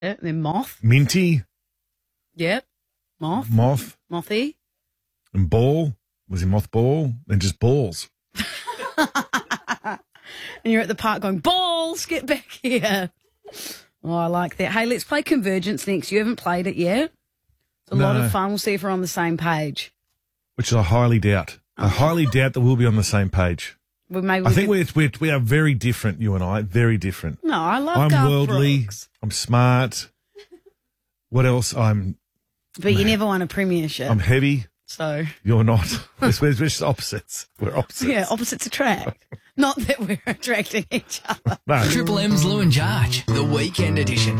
Yeah, then moth. Minty. Yep. Moth. Mothy. And ball. Was he mothball? Then just balls. And you're at the park going, balls, get back here. Oh, I like that. Hey, let's play Convergence next. You haven't played it yet? It's a lot of fun. We'll see if we're on the same page. Which I highly doubt. I highly doubt that we'll be on the same page. Well, maybe I think we are very different, you and I. Very different. No, I love I'm Garth worldly. Brooks. I'm smart. What else? But you never won a premiership. I'm heavy. So You're not. We're just opposites. We're opposites. yeah, opposites attract. Not that we're attracting each other. No. Triple M's Lou and Jarge, the weekend edition.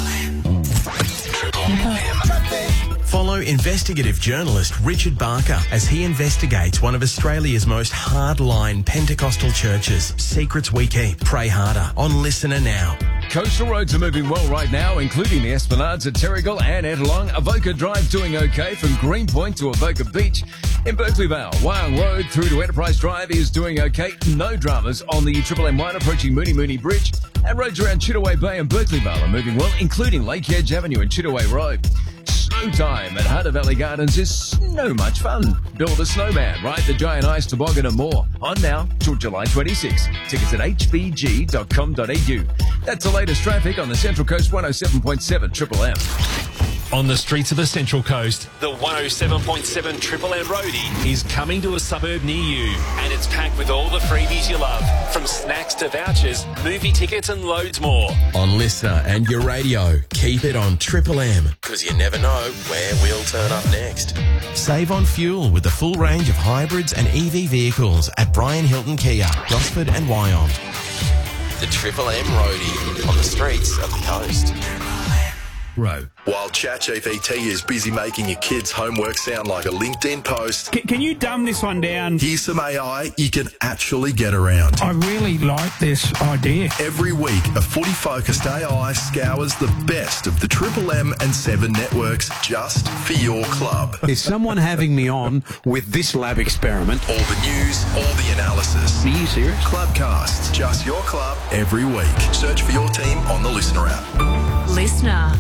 Follow investigative journalist Richard Barker as he investigates one of Australia's most hardline Pentecostal churches. Secrets we keep. Pray harder on Listener Now. Coastal roads are moving well right now, including the Esplanades at Terrigal and Ettalong. Avoca Drive doing okay from Greenpoint to Avoca Beach. In Berkeley Vale, Wyong Road through to Enterprise Drive is doing okay. No dramas on the Triple M1 approaching Mooney Bridge. And roads around Chittaway Bay and Berkeley Vale are moving well, including Lake Edge Avenue and Chittaway Road. Snow time at Hunter Valley Gardens is so much fun. Build a snowman, ride the giant ice toboggan and more. On now till July 26. Tickets at hbg.com.au. That's the latest traffic on the Central Coast 107.7 Triple M. On the streets of the Central Coast, the 107.7 Triple M Roadie is coming to a suburb near you, and it's packed with all the freebies you love, from snacks to vouchers, movie tickets and loads more. On Listener and your radio, keep it on Triple M, because you never know where we'll turn up next. Save on fuel with the full range of hybrids and EV vehicles at Brian Hilton Kia, Gosford and Wyong. The Triple M Roadie on the streets of the coast. While ChatGPT is busy making your kids' homework sound like a LinkedIn post, Can you dumb this one down? here's some AI you can actually get around. I really like this idea. Every week, a footy-focused AI scours the best of the Triple M and 7 networks just for your club. Is someone having me on with this lab experiment? All the news, all the analysis. Are you serious? Clubcasts, just your club, every week. Search for your team on the Listener app. Listener.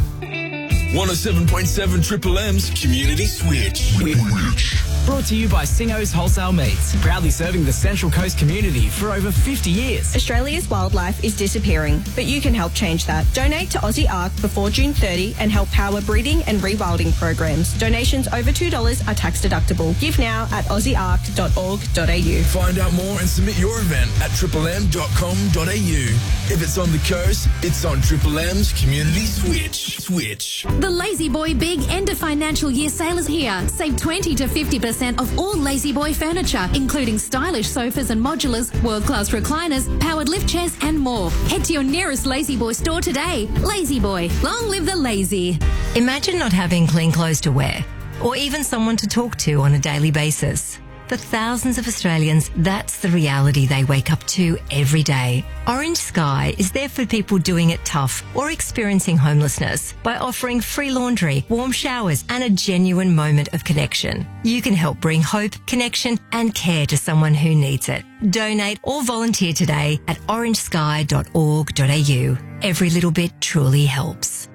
107.7 Triple M's Community Switch. Brought to you by Singo's Wholesale Meats, proudly serving the Central Coast community for over 50 years. Australia's wildlife is disappearing, but you can help change that. Donate to Aussie Ark before June 30 and help power breeding and rewilding programs. Donations over $2 are tax deductible. Give now at aussieark.org.au. Find out more and submit your event at triplem.com.au. If it's on the coast, it's on Triple M's Community Switch. The Lazy Boy Big End of Financial Year sale is here. Save 20 to 50% off all Lazy Boy furniture, including stylish sofas and modulars, world-class recliners, powered lift chairs and more. Head to your nearest Lazy Boy store today. Lazy Boy, long live the lazy. Imagine not having clean clothes to wear, or even someone to talk to on a daily basis. For thousands of Australians, that's the reality they wake up to every day. Orange Sky is there for people doing it tough or experiencing homelessness by offering free laundry, warm showers and a genuine moment of connection. You can help bring hope, connection and care to someone who needs it. Donate or volunteer today at orangesky.org.au. Every little bit truly helps.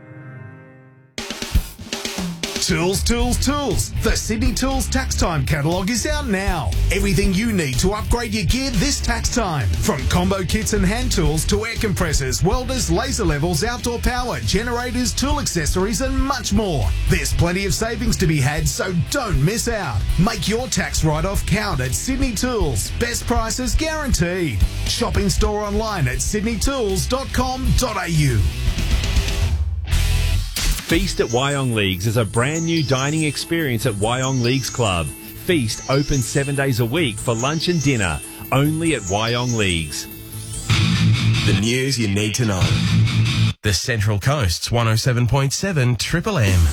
Tools. The Sydney Tools Tax Time catalogue is out now. Everything you need to upgrade your gear this tax time. From combo kits and hand tools to air compressors, welders, laser levels, outdoor power, generators, tool accessories and much more. There's plenty of savings to be had, so don't miss out. Make your tax write-off count at Sydney Tools. Best prices guaranteed. Shop in store online at sydneytools.com.au. Feast at Wyong Leagues is a brand new dining experience at Wyong Leagues Club. Feast open 7 days a week for lunch and dinner, only at Wyong Leagues. The news you need to know. The Central Coast's 107.7 Triple M.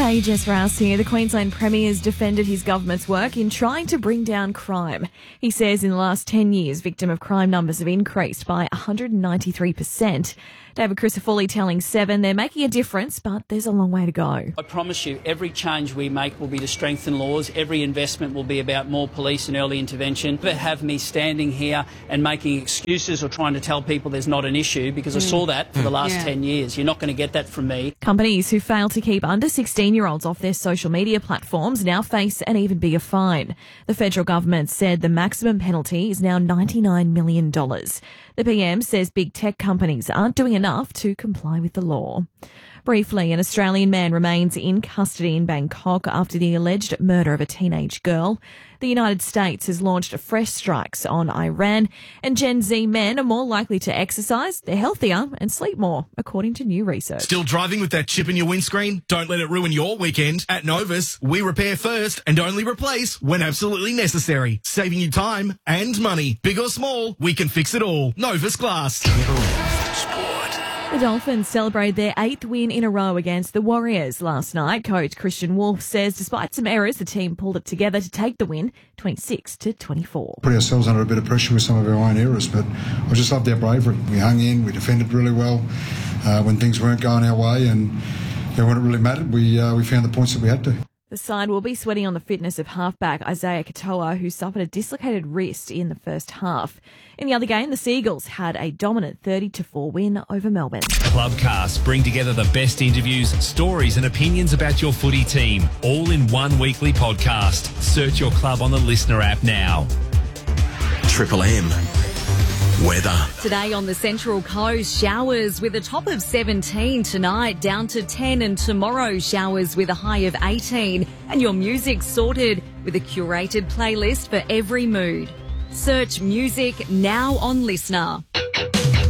Hey, Jess Rouse here. The Queensland Premier has defended his government's work in trying to bring down crime. He says in the last 10 years, victim of crime numbers have increased by 193%. David Crisafulli telling Seven they're making a difference, but there's a long way to go. I promise you, every change we make will be to strengthen laws. Every investment will be about more police and early intervention. Never have me standing here and making excuses or trying to tell people there's not an issue, because I saw that for the last 10 years. You're not going to get that from me. Companies who fail to keep under 16-year-olds off their social media platforms now face an even bigger fine. The federal government said the maximum penalty is now $99 million. The PM says big tech companies aren't doing enough to comply with the law. Briefly, an Australian man remains in custody in Bangkok after the alleged murder of a teenage girl. The United States has launched fresh strikes on Iran, and Gen Z men are more likely to exercise, they're healthier and sleep more, according to new research. Still driving with that chip in your windscreen? Don't let it ruin your weekend. At Novus, we repair first and only replace when absolutely necessary, saving you time and money. Big or small, we can fix it all. Novus Glass. The Dolphins celebrated their 8th win in a row against the Warriors last night. Coach Christian Wolf says despite some errors, the team pulled it together to take the win 26-24. Put ourselves under a bit of pressure with some of our own errors, but I just loved our bravery. We hung in, we defended really well when things weren't going our way, and when it really mattered, we found the points that we had to. The side will be sweating on the fitness of halfback Isaiah Katoa, who suffered a dislocated wrist in the first half. In the other game, the Seagulls had a dominant 30-4 win over Melbourne. Clubcasts bring together the best interviews, stories and opinions about your footy team, all in one weekly podcast. Search your club on the Listener app now. Triple M. Weather. Today on the Central Coast, showers with a top of 17 tonight, down to 10, and tomorrow showers with a high of 18. And your music sorted with a curated playlist for every mood. Search music now on Listener.